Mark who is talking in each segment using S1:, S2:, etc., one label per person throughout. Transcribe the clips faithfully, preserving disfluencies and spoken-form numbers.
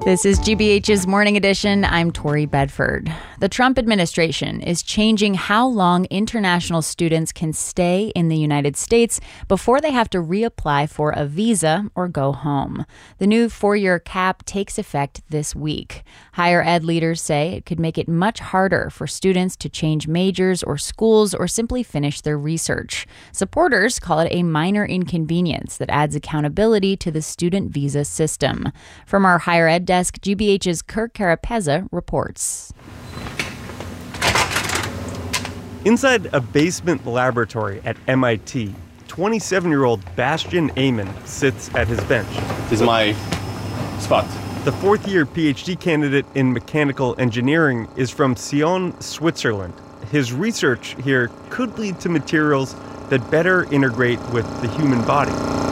S1: This is G B H's Morning Edition. I'm Tori Bedford. The Trump administration is changing how long international students can stay in the United States before they have to reapply for a visa or go home. The new four-year cap takes effect this week. Higher ed leaders say it could make it much harder for students to change majors or schools or simply finish their research. Supporters call it a minor inconvenience that adds accountability to the student visa system. From our higher ed desk, G B H's Kirk Carapezza reports.
S2: Inside a basement laboratory at M I T, twenty-seven-year-old Bastian Amon sits at his bench.
S3: This is my spot.
S2: The fourth-year P H D candidate in mechanical engineering is from Sion, Switzerland. His research here could lead to materials that better integrate with the human body.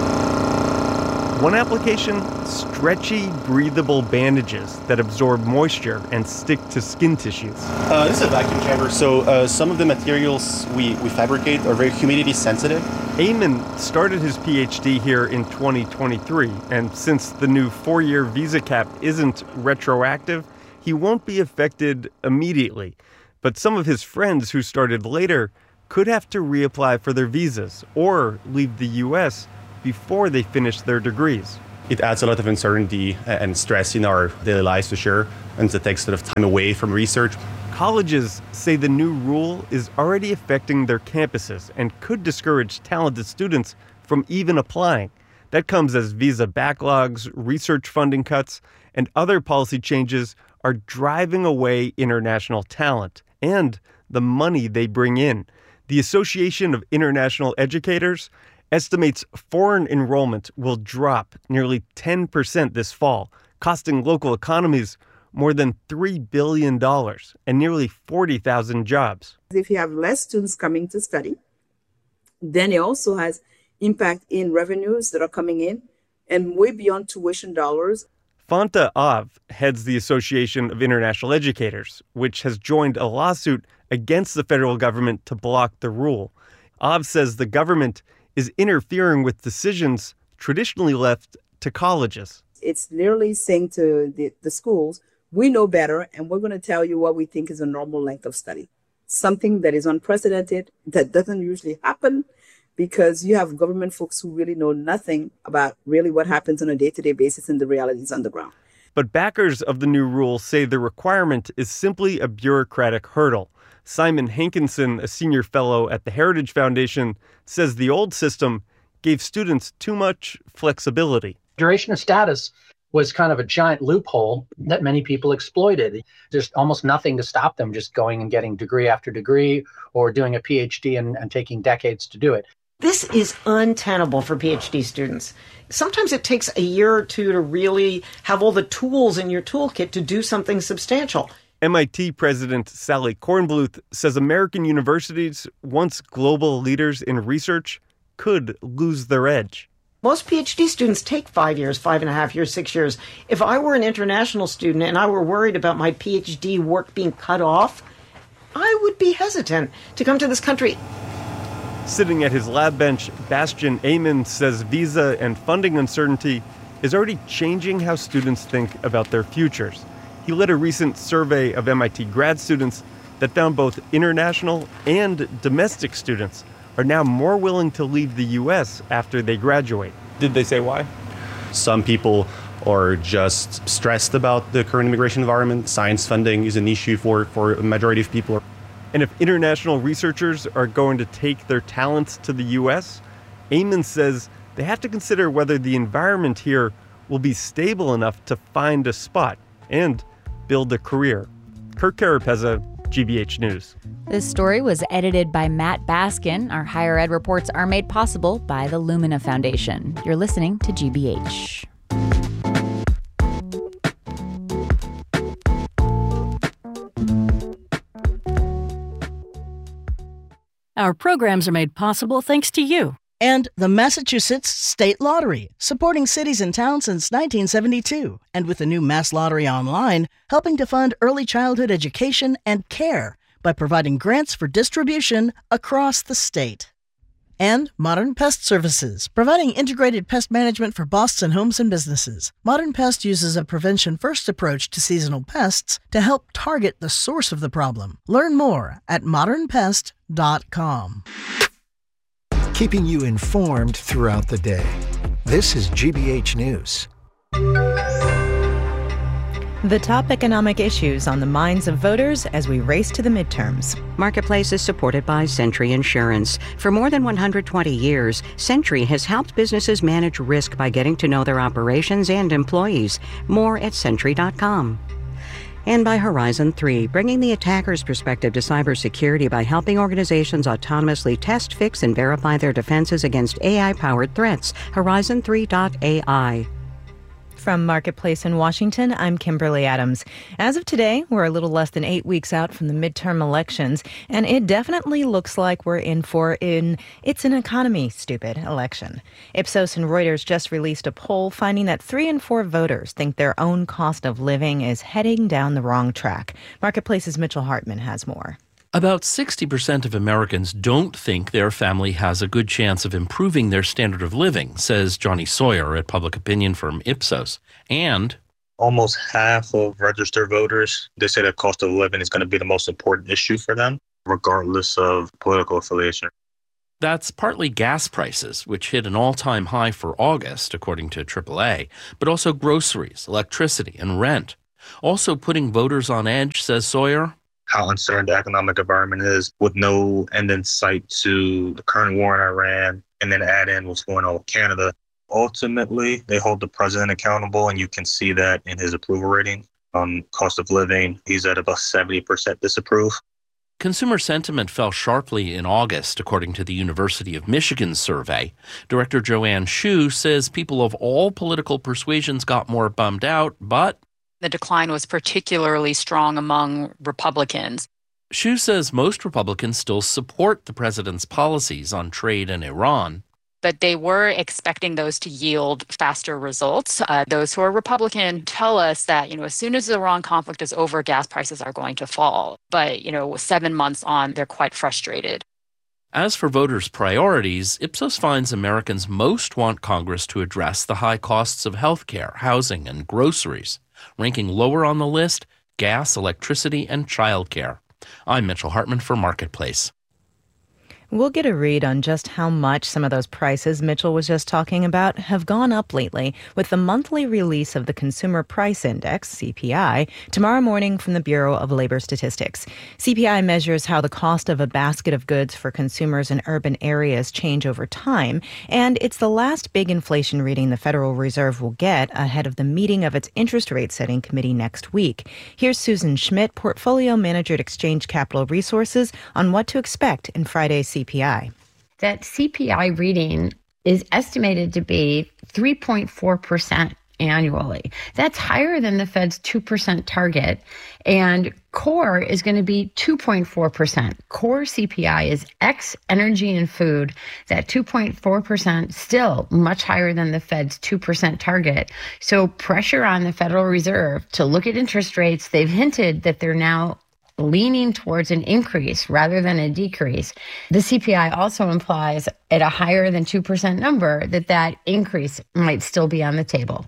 S2: One application, stretchy, breathable bandages that absorb moisture and stick to skin tissues.
S3: Uh, this is a vacuum chamber, so uh, some of the materials we, we fabricate are very humidity sensitive.
S2: Amon started his P H D here in twenty twenty-three, and since the new four-year visa cap isn't retroactive, he won't be affected immediately. But some of his friends who started later could have to reapply for their visas or leave the U S before they finish their degrees.
S3: It adds a lot of uncertainty and stress in our daily lives, for sure, and it takes a lot of time away from research.
S2: Colleges say the new rule is already affecting their campuses and could discourage talented students from even applying. That comes as visa backlogs, research funding cuts, and other policy changes are driving away international talent and the money they bring in. The Association of International Educators estimates foreign enrollment will drop nearly ten percent this fall, costing local economies more than three billion dollars and nearly forty thousand jobs.
S4: If you have less students coming to study, then it also has impact in revenues that are coming in and way beyond tuition dollars.
S2: Fanta Av heads the Association of International Educators, which has joined a lawsuit against the federal government to block the rule. Av says the government is interfering with decisions traditionally left to colleges.
S4: It's literally saying to the, the schools, we know better, and we're going to tell you what we think is a normal length of study. Something that is unprecedented, that doesn't usually happen, because you have government folks who really know nothing about really what happens on a day-to-day basis and the realities on the ground.
S2: But backers of the new rule say the requirement is simply a bureaucratic hurdle. Simon Hankinson, a senior fellow at the Heritage Foundation, says the old system gave students too much flexibility.
S5: Duration of status was kind of a giant loophole that many people exploited. There's almost nothing to stop them just going and getting degree after degree or doing a P H D and, and taking decades to do it.
S6: This is untenable for P H D students. Sometimes it takes a year or two to really have all the tools in your toolkit to do something substantial.
S2: M I T President Sally Kornbluth says American universities, once global leaders in research, could lose their edge.
S6: Most P H D students take five years, five and a half years, six years. If I were an international student and I were worried about my P H D work being cut off, I would be hesitant to come to this country.
S2: Sitting at his lab bench, Bastian Amon says visa and funding uncertainty is already changing how students think about their futures. He led a recent survey of M I T grad students that found both international and domestic students are now more willing to leave the U S after they graduate. Did they say why?
S3: Some people are just stressed about the current immigration environment. Science funding is an issue for, for a majority of people.
S2: And if international researchers are going to take their talents to the U S, Amon says they have to consider whether the environment here will be stable enough to find a spot and build a career. Kirk Carapezza, G B H News.
S1: This story was edited by Matt Baskin. Our higher ed reports are made possible by the Lumina Foundation. You're listening to G B H.
S7: Our programs are made possible thanks to you.
S8: And the Massachusetts State Lottery, supporting cities and towns since nineteen seventy-two. And with the new Mass Lottery Online, helping to fund early childhood education and care by providing grants for distribution across the state. And Modern Pest Services, providing integrated pest management for Boston homes and businesses. Modern Pest uses a prevention-first approach to seasonal pests to help target the source of the problem. Learn more at modern pest dot com.
S9: Keeping you informed throughout the day. This is G B H News.
S10: The top economic issues on the minds of voters as we race to the midterms.
S11: Marketplace is supported by Century Insurance. For more than one hundred twenty years, Century has helped businesses manage risk by getting to know their operations and employees. More at century dot com. And by Horizon three, bringing the attacker's perspective to cybersecurity by helping organizations autonomously test, fix, and verify their defenses against A I-powered threats. horizon three dot A I.
S10: From Marketplace in Washington, I'm Kimberly Adams. As of today, we're a little less than eight weeks out from the midterm elections, and it definitely looks like we're in for an it's an economy stupid election. Ipsos and Reuters just released a poll finding that three in four voters think their own cost of living is heading down the wrong track. Marketplace's Mitchell Hartman has more.
S12: About sixty percent of Americans don't think their family has a good chance of improving their standard of living, says Johnny Sawyer at public opinion firm Ipsos. And
S13: almost half of registered voters, they say that cost of living is going to be the most important issue for them, regardless of political affiliation.
S12: That's partly gas prices, which hit an all-time high for August, according to triple A, but also groceries, electricity, and rent. Also putting voters on edge, says Sawyer,
S13: how uncertain the economic environment is with no end in sight to the current war in Iran, and then add in what's going on with Canada. Ultimately, they hold the president accountable, and you can see that in his approval rating on cost of living. He's at about seventy percent disapprove.
S12: Consumer sentiment fell sharply in August, according to the University of Michigan survey. Director Joanne Shu says people of all political persuasions got more bummed out, but
S14: the decline was particularly strong among Republicans.
S12: Shu says most Republicans still support the president's policies on trade and Iran.
S14: But they were expecting those to yield faster results. Uh, those who are Republican tell us that, you know, as soon as the Iran conflict is over, gas prices are going to fall. But, you know, seven months on, they're quite frustrated.
S12: As for voters' priorities, Ipsos finds Americans most want Congress to address the high costs of health care, housing, and groceries. Ranking lower on the list, gas, electricity, and childcare. I'm Mitchell Hartman for Marketplace.
S10: We'll get a read on just how much some of those prices Mitchell was just talking about have gone up lately with the monthly release of the Consumer Price Index, C P I, tomorrow morning from the Bureau of Labor Statistics. C P I measures how the cost of a basket of goods for consumers in urban areas change over time, and it's the last big inflation reading the Federal Reserve will get ahead of the meeting of its interest rate setting committee next week. Here's Susan Schmidt, Portfolio Manager at Exchange Capital Resources, on what to expect in Friday's C P I.
S15: That C P I reading is estimated to be three point four percent annually. That's higher than the Fed's two percent target. And core is going to be two point four percent. Core C P I is X energy and food. That two point four percent still much higher than the Fed's two percent target. So pressure on the Federal Reserve to look at interest rates. They've hinted that they're now leaning towards an increase rather than a decrease. The C P I also implies at a higher than two percent number that that increase might still be on the table.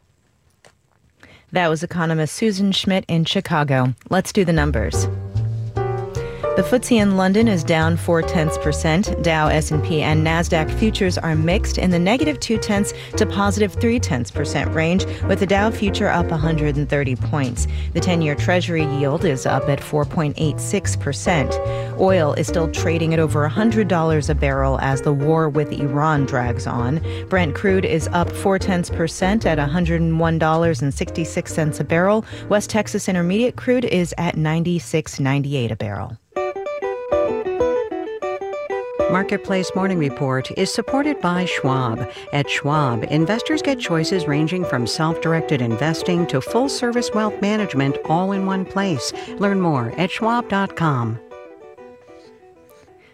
S10: That was economist Susan Schmidt in Chicago. Let's do the numbers. The F T S E in London is down four-tenths percent. Dow, S and P, and NASDAQ futures are mixed in the negative two-tenths to positive three-tenths percent range, with the Dow future up one hundred thirty points. The ten-year Treasury yield is up at four point eight six percent. Oil is still trading at over one hundred dollars a barrel as the war with Iran drags on. Brent crude is up four-tenths percent at one hundred one dollars and sixty-six cents a barrel. West Texas Intermediate crude is at ninety-six ninety-eight a barrel.
S11: Marketplace Morning Report is supported by Schwab. At Schwab, investors get choices ranging from self-directed investing to full-service wealth management all in one place. Learn more at schwab dot com.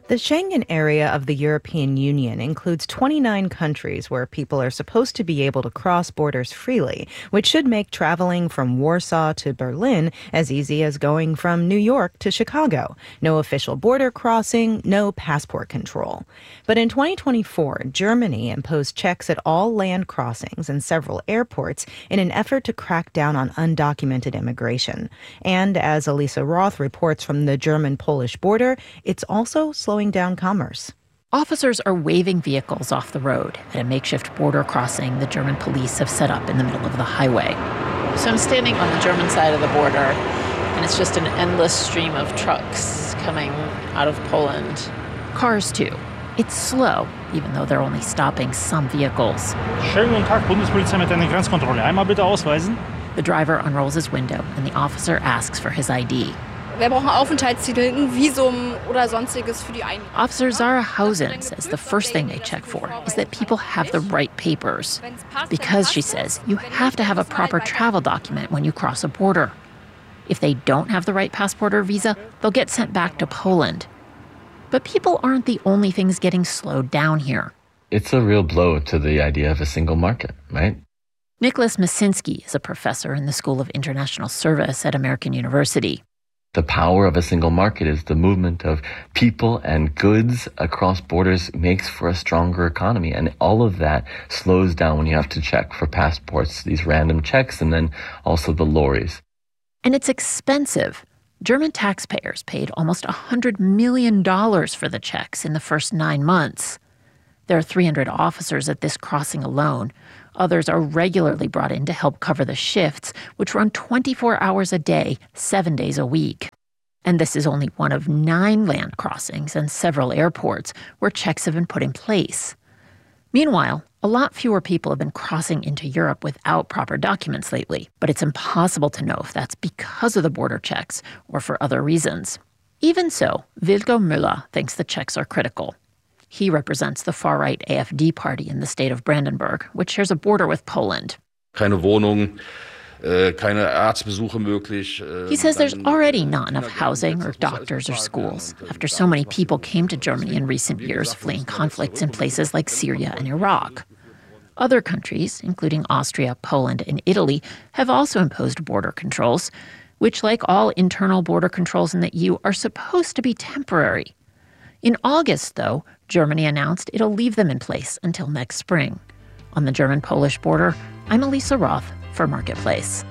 S10: The Schengen area of the European Union includes twenty-nine countries where people are supposed to be able to cross borders freely, which should make traveling from Warsaw to Berlin as easy as going from New York to Chicago. No official border crossing, no passport control. But in twenty twenty-four, Germany imposed checks at all land crossings and several airports in an effort to crack down on undocumented immigration. And as Elisa Roth reports from the German-Polish border, it's also slowing down commerce.
S16: Officers are waving vehicles off the road at a makeshift border crossing the German police have set up in the middle of the highway.
S17: So I'm standing on the German side of the border, and it's just an endless stream of trucks coming out of Poland.
S16: Cars, too. It's slow, even though they're only stopping some vehicles.
S18: Schönen guten Tag, Bundespolizei mit einer Grenzkontrolle. Einmal bitte ausweisen.
S16: The driver unrolls his window, and the officer asks for his I D.
S19: Wir brauchen Aufenthaltstitel, ein Visum oder sonstiges für die Ein-
S16: Officer Zara Hausen says the first thing they check for is that people have the right papers. Because, she says, you have to have a proper travel document when you cross a border. If they don't have the right passport or visa, they'll get sent back to Poland. But people aren't the only things getting slowed down here.
S20: It's a real blow to the idea of a single market, right?
S16: Nicholas Masinski is a professor in the School of International Service at American University.
S20: The power of a single market is the movement of people and goods across borders makes for a stronger economy. And all of that slows down when you have to check for passports, these random checks, and then also the lorries.
S16: And it's expensive. German taxpayers paid almost one hundred million dollars for the checks in the first nine months. There are three hundred officers at this crossing alone. Others are regularly brought in to help cover the shifts, which run twenty-four hours a day, seven days a week. And this is only one of nine land crossings and several airports where checks have been put in place. Meanwhile, a lot fewer people have been crossing into Europe without proper documents lately, but it's impossible to know if that's because of the border checks or for other reasons. Even so, Wilco Müller thinks the checks are critical. He represents the far-right A F D party in the state of Brandenburg, which shares a border with Poland.
S21: Keine Wohnung, äh, keine Arztbesuche möglich. Äh,
S16: he says there's already not enough housing or doctors or schools after so many people came to Germany in recent years fleeing conflicts in places like Syria and Iraq. Other countries, including Austria, Poland, and Italy, have also imposed border controls, which, like all internal border controls in the E U, are supposed to be temporary. In August, though, Germany announced it'll leave them in place until next spring. On the German-Polish border, I'm Elisa Roth for Marketplace.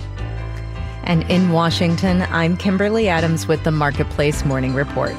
S10: And in Washington, I'm Kimberly Adams with the Marketplace Morning Report.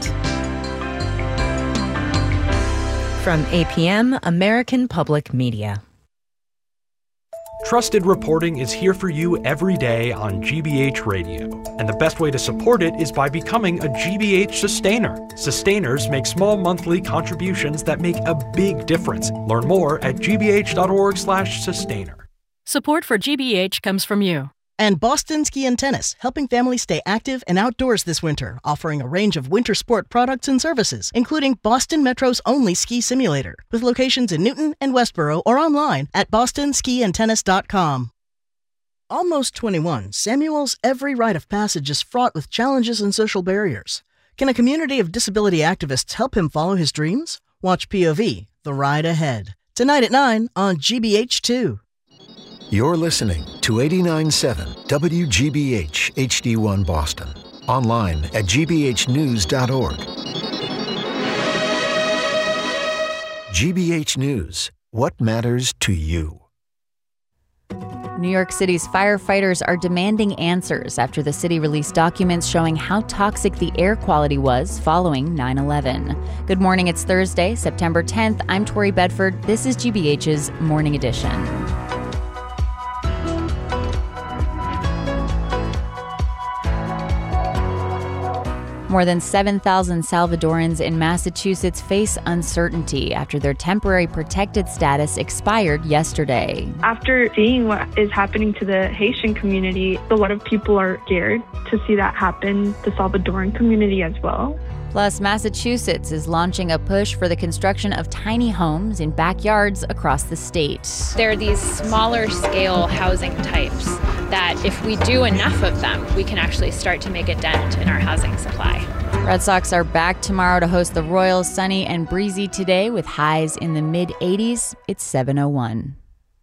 S10: From A P M, American Public Media.
S22: Trusted reporting is here for you every day on G B H Radio. And the best way to support it is by becoming a G B H sustainer. Sustainers make small monthly contributions that make a big difference. Learn more at gbh.org slash sustainer.
S7: Support for G B H comes from you.
S8: And Boston Ski and Tennis, helping families stay active and outdoors this winter, offering a range of winter sport products and services, including Boston Metro's only ski simulator, with locations in Newton and Westboro or online at boston ski and tennis dot com. Almost twenty-one, Samuel's every rite of passage is fraught with challenges and social barriers. Can a community of disability activists help him follow his dreams? Watch P O V, The Ride Ahead, tonight at nine on G B H two.
S9: You're listening to eighty-nine point seven W G B H H D one Boston. Online at g b h news dot org. G B H News. What matters to you?
S1: New York City's firefighters are demanding answers after the city released documents showing how toxic the air quality was following nine eleven. Good morning, it's Thursday, September tenth. I'm Tori Bedford. This is G B H's Morning Edition. More than seven thousand Salvadorans in Massachusetts face uncertainty after their temporary protected status expired yesterday.
S23: After seeing what is happening to the Haitian community, a lot of people are scared to see that happen to the Salvadoran community as well.
S1: Plus, Massachusetts is launching a push for the construction of tiny homes in backyards across the state.
S24: There are these smaller scale housing types that if we do enough of them, we can actually start to make a dent in our housing supply.
S1: Red Sox are back tomorrow to host the Royals. Sunny and breezy today with highs in the mid eighties. It's seven oh one.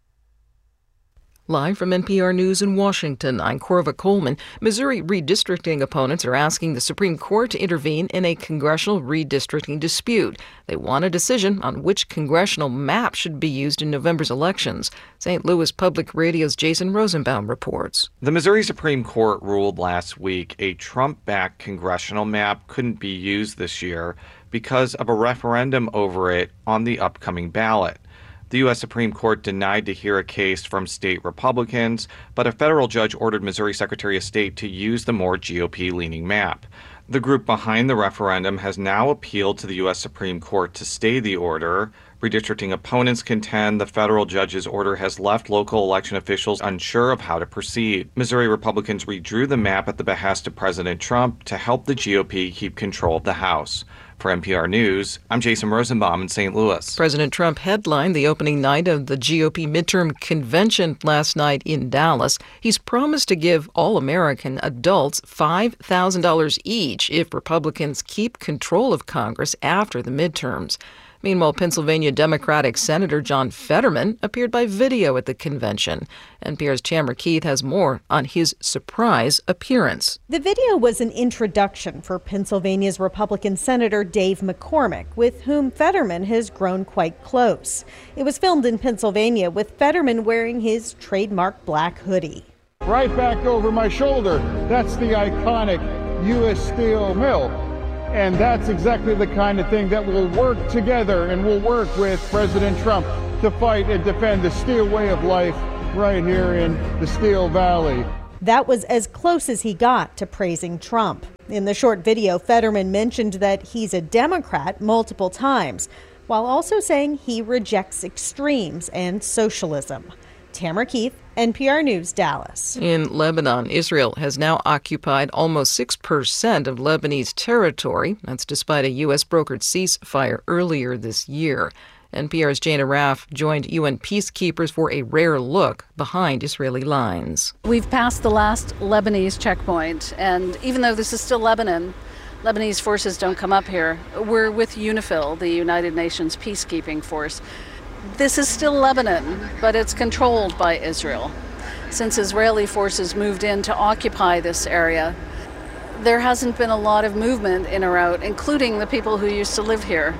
S3: Live from N P R News in Washington, I'm Corva Coleman. Missouri redistricting opponents are asking the Supreme Court to intervene in a congressional redistricting dispute. They want a decision on which congressional map should be used in November's elections. Saint Louis Public Radio's Jason Rosenbaum reports.
S4: The Missouri Supreme Court ruled last week a Trump-backed congressional map couldn't be used this year because of a referendum over it on the upcoming ballot. The U S Supreme Court denied to hear a case from state Republicans, but a federal judge ordered Missouri Secretary of State to use the more G O P-leaning map. The group behind the referendum has now appealed to the U S Supreme Court to stay the order. Redistricting opponents contend the federal judge's order has left local election officials unsure of how to proceed. Missouri Republicans redrew the map at the behest of President Trump to help the G O P keep control of the House. For N P R News, I'm Jason Rosenbaum in Saint Louis.
S3: President Trump headlined the opening night of the G O P midterm convention last night in Dallas. He's promised to give all American adults five thousand dollars each if Republicans keep control of Congress after the midterms. Meanwhile, Pennsylvania Democratic Senator John Fetterman appeared by video at the convention. N P R's Tamara Keith has more on his surprise appearance.
S5: The video was an introduction for Pennsylvania's Republican Senator Dave McCormick, with whom Fetterman has grown quite close. It was filmed in Pennsylvania with Fetterman wearing his trademark black hoodie.
S6: Right back over my shoulder, that's the iconic U S Steel Mill. And that's exactly the kind of thing that will work together and will work with President Trump to fight and defend the steel way of life right here in the Steel Valley.
S5: That was as close as he got to praising Trump. In the short video, Fetterman mentioned that he's a Democrat multiple times, while also saying he rejects extremes and socialism. Tamara Keith, N P R News, Dallas.
S3: In Lebanon, Israel has now occupied almost six percent of Lebanese territory. That's despite a U S brokered ceasefire earlier this year. N P R's Jana Raff joined U N peacekeepers for a rare look behind Israeli lines.
S25: We've passed the last Lebanese checkpoint, and even though this is still Lebanon, Lebanese forces don't come up here. We're with UNIFIL, the United Nations peacekeeping force. This is still Lebanon, but it's controlled by Israel. Since Israeli forces moved in to occupy this area, there hasn't been a lot of movement in or out, including the people who used to live here.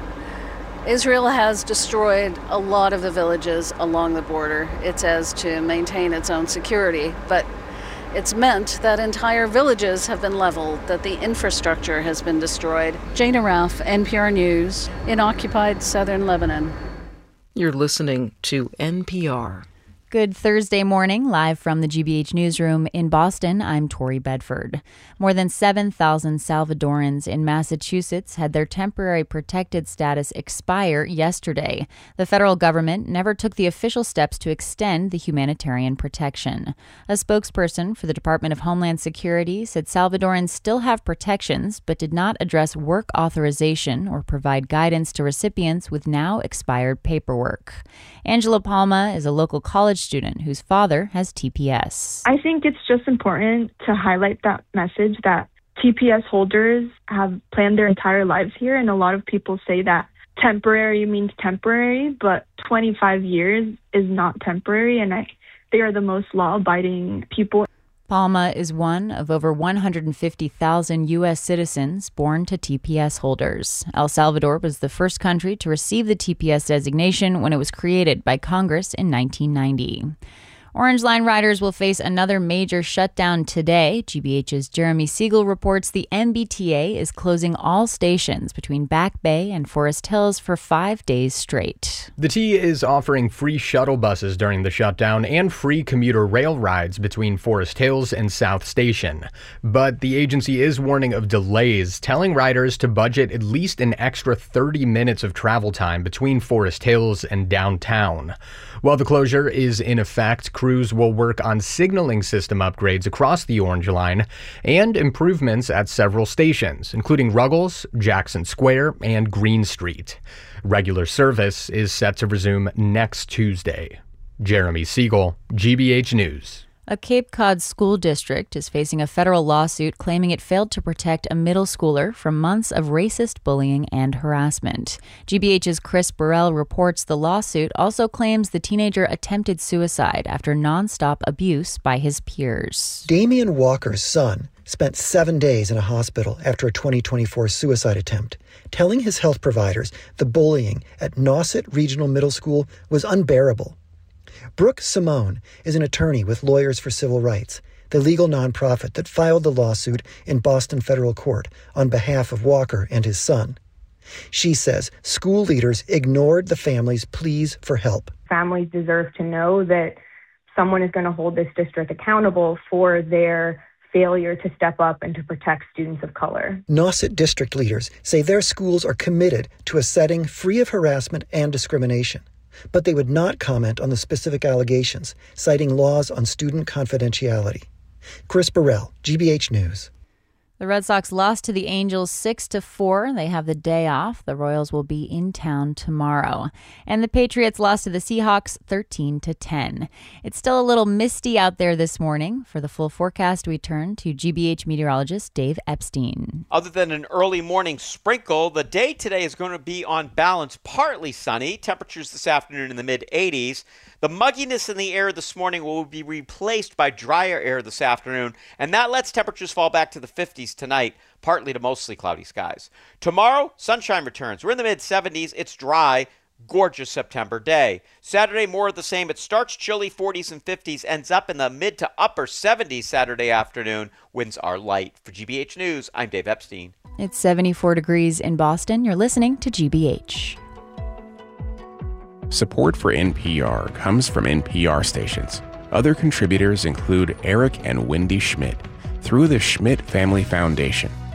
S25: Israel has destroyed a lot of the villages along the border. It says to maintain its own security, but it's meant that entire villages have been leveled, that the infrastructure has been destroyed. Jana Raff, N P R News, in occupied southern Lebanon.
S3: You're listening to N P R.
S1: Good Thursday morning, live from the G B H Newsroom in Boston. I'm Tori Bedford. More than seven thousand Salvadorans in Massachusetts had their temporary protected status expire yesterday. The federal government never took the official steps to extend the humanitarian protection. A spokesperson for the Department of Homeland Security said Salvadorans still have protections, but did not address work authorization or provide guidance to recipients with now expired paperwork. Angela Palma is a local college student whose father has T P S.
S23: I think it's just important to highlight that message that T P S holders have planned their entire lives here, and a lot of people say that temporary means temporary, but twenty-five years is not temporary, and I, they are the most law-abiding people.
S1: Palma is one of over one hundred fifty thousand U S citizens born to T P S holders. El Salvador was the first country to receive the T P S designation when it was created by Congress in nineteen ninety. Orange Line riders will face another major shutdown today. G B H's Jeremy Siegel reports the M B T A is closing all stations between Back Bay and Forest Hills for five days straight.
S26: The T is offering free shuttle buses during the shutdown and free commuter rail rides between Forest Hills and South Station. But the agency is warning of delays, telling riders to budget at least an extra thirty minutes of travel time between Forest Hills and downtown. While the closure is in effect, crews will work on signaling system upgrades across the Orange Line and improvements at several stations, including Ruggles, Jackson Square, and Green Street. Regular service is set to resume next Tuesday. Jeremy Siegel, G B H News.
S1: A Cape Cod school district is facing a federal lawsuit claiming it failed to protect a middle schooler from months of racist bullying and harassment. G B H's Chris Burrell reports the lawsuit also claims the teenager attempted suicide after nonstop abuse by his peers.
S2: Damian Walker's son spent seven days in a hospital after a twenty twenty-four suicide attempt, telling his health providers the bullying at Nauset Regional Middle School was unbearable. Brooke Simone is an attorney with Lawyers for Civil Rights, the legal nonprofit that filed the lawsuit in Boston federal court on behalf of Walker and his son. She says school leaders ignored the family's pleas for help.
S23: Families deserve to know that someone is going to hold this district accountable for their failure to step up and to protect students of color.
S2: Nauset district leaders say their schools are committed to a setting free of harassment and discrimination, but they would not comment on the specific allegations, citing laws on student confidentiality. Chris Burrell, G B H News.
S1: The Red Sox lost to the Angels six to four. They have the day off. The Royals will be in town tomorrow. And the Patriots lost to the Seahawks thirteen to ten. It's still a little misty out there this morning. For the full forecast, we turn to G B H meteorologist Dave Epstein.
S11: Other than an early morning sprinkle, the day today is going to be on balance partly sunny. Temperatures this afternoon in the mid eighties. The mugginess in the air this morning will be replaced by drier air this afternoon, and that lets temperatures fall back to the fifties tonight, partly to mostly cloudy skies. Tomorrow, sunshine returns. We're in the mid seventies. It's dry. Gorgeous September day. Saturday, more of the same. It starts chilly, forties and fifties, ends up in the mid to upper seventies Saturday afternoon. Winds are light. For G B H News, I'm Dave Epstein.
S1: It's seventy-four degrees in Boston. You're listening to G B H.
S12: Support for N P R comes from N P R stations. Other contributors include Eric and Wendy Schmidt through the Schmidt Family Foundation,